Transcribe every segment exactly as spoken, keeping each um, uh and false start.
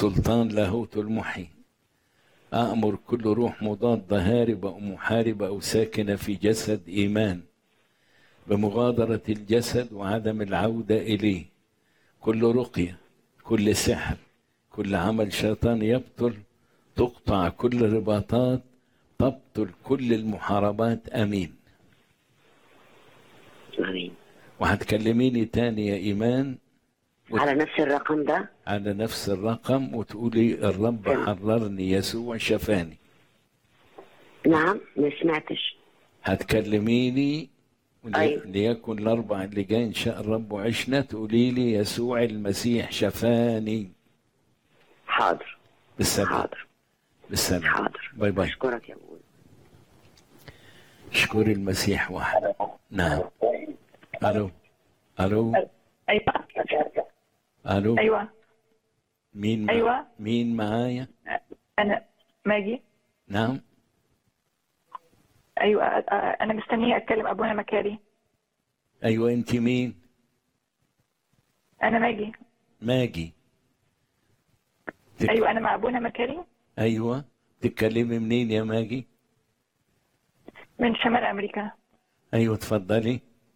سلطان لاهوت المحيي. أأمر كل روح مضادة هاربة أو محاربة أو ساكنة في جسد إيمان بمغادرة الجسد وعدم العودة إليه. كل رقية، كل سحر، كل عمل شيطان يبطل، تقطع كل رباطات، تبطل كل المحاربات. أمين. آمين. وهتكلميني تاني يا إيمان وت... على نفس الرقم ده؟ على نفس الرقم، وتقولي الرب تمام. حررني، يسوع شفاني. نعم، ما سمعتش. هتكلميني ولي... أيوة. ليكن الأربع اللي جاي إن شاء الرب وعشنا، تقولي لي يسوع المسيح شفاني. حاضر. بالسلام. حاضر. بالسلام. حاضر. باي باي. أشكرك يا أبوي. اشكر المسيح وحده. نعم. الو. الو. ايوه الو. ايوه مين مع... ايوه مين معايا؟ انا ماجي. نعم. ايوه انا مستنيه اتكلم ابونا مكاري. ايوه، انت مين؟ انا ماجي. ماجي. تك... ايوه انا مع ابونا مكاري. ايوه، تتكلمي منين يا ماجي؟ من شمال امريكا. ايوه، تفضلي.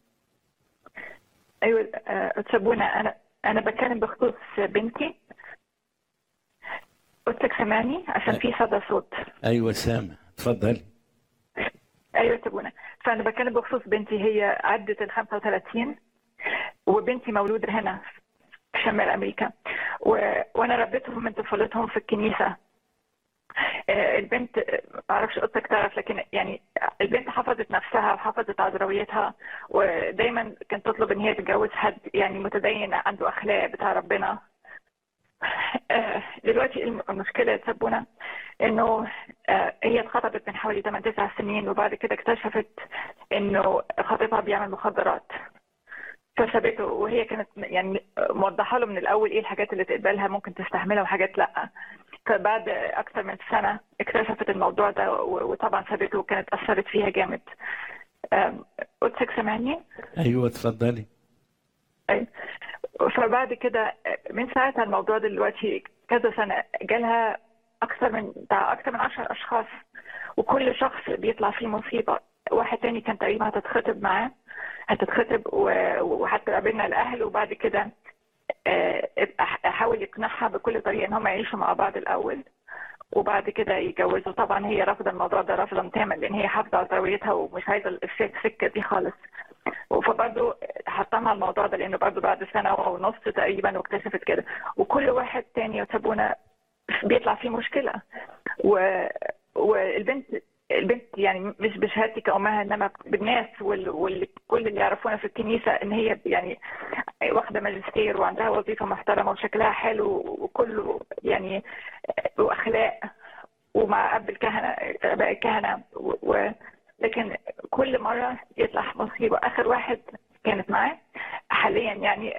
ايوه تسبونا. انا انا بتكلم بخصوص بنتي. قلتك سامعني عشان في صدى صوت. ايوه سامع، تفضلي. ايوه تسبونا. فانا بتكلم بخصوص بنتي، هي عدت ال خمسة وثلاثين وبنتي مولوده هنا في شمال امريكا، و... وانا ربيتهم من طفولتهم في الكنيسه. البنت معرفش قصتك تعرف، لكن يعني البنت حفظت نفسها وحفظت عذراويتها، ودايما كانت تطلب ان هي تتجوز حد يعني متدين عنده اخلاق بتاع ربنا. دلوقتي المشكله يا تسبونا انه هي اتخطبت من حوالي ثمانية تسعة سنين، وبعد كده اكتشفت انه خطيبها بيعمل مخدرات فسابته، وهي كانت يعني موضحه له من الاول ايه الحاجات اللي تقبلها ممكن تستحملها وحاجات لا. فبعد اكثر من سنه اكتشفت الموضوع ده وطبعا سابته وكانت اثرت فيها جامد. قدسك سامعني؟ ايوه تفضلي. أيوة. فبعد كده من ساعتها الموضوع دلوقتي كذا سنه جالها اكثر من بتاع اكثر من عشر اشخاص، وكل شخص بيطلع فيه مصيبه. واحد تاني كان تقريبا هتتخطب معاه هتتخطب وحتى قابلنا الاهل، وبعد كده احاول يقنعها بكل طريقه ان هم يعيشوا مع بعض الاول وبعد كده يتجوزوا. طبعا هي رافضه الموضوع ده رفضا تاما، لان هي حافظه على تربيتها ومش عايزه السكه دي خالص. فبرضه حطمها الموضوع ده لانه برضه بعد سنه ونص تقريبا واكتشفت كده. وكل واحد تاني يتابعونا بيطلع فيه مشكله. و... والبنت البنت يعني مش بشهادتي كأمها انما بالناس وال... والكل اللي يعرفونا في الكنيسه ان هي يعني واخده ماجستير وعندها وظيفه محترمه وشكلها حلو وكله يعني واخلاق ومع اب الكهنه اباء الكهنه و... لكن كل مره يطلع مصيبه. اخر واحد كانت معاه حاليا يعني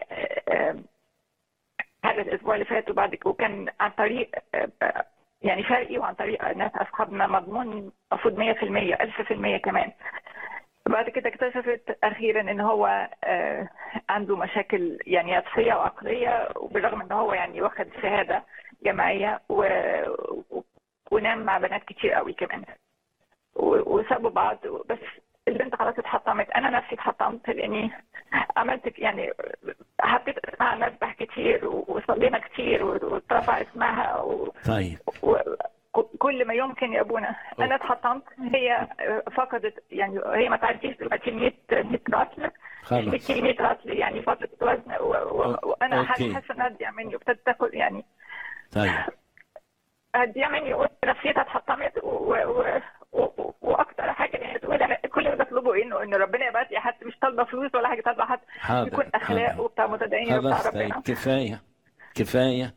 هذا الاسبوع اللي فات، وبعد وكان عن طريق يعني فرقي وعن طريق ناس اصحابنا مضمون المفروض مية في المية ألف في المية كمان. بعد كده اكتشفت اخيرا ان هو عنده مشاكل يعني نفسيه وعقليه، وبالرغم ان هو يعني واخد شهاده جامعيه و... ونام مع بنات كتير قوي كمان وسابوا بعض. بس البنت خلاص اتحطمت. انا نفسي اتحطمت لاني عملت يعني حطيت اسمها على المسبح كتير وصلينا كتير واترفع اسمها و... طيب و... كل ما يمكن يا ابونا. انا اتحطمت، هي فقدت يعني هي ما تعديش دلوقتي مية رطل. خلاص. مية رطل يعني فقدت وزن و... و... وانا حاسه انها هتضيع مني وابتدت تاكل يعني. طيب هتضيع مني ونفسيتها اتحطمت و... و... و... واكتر حاجه يعني تقول انا كل اللي بطلبه انه ان ربنا يبعت لي حد، مش طالبه فلوس ولا حاجه، طالبه حد يكون اخلاق وبتاع متدين وبتاع خلاص. ربنا. طيب كفايه كفايه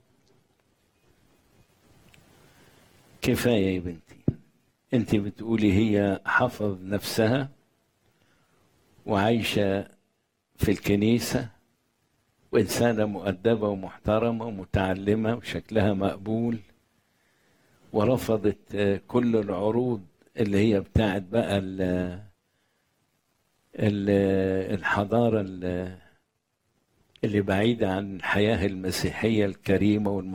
كفايه يا بنتي. انت بتقولي هي حفظ نفسها وعايشه في الكنيسه وانسانه مؤدبه ومحترمه ومتعلمه وشكلها مقبول، ورفضت كل العروض اللي هي بتاعت بقى ال ال الحضارة اللي بعيدة عن الحياة المسيحية الكريمة والمحترمة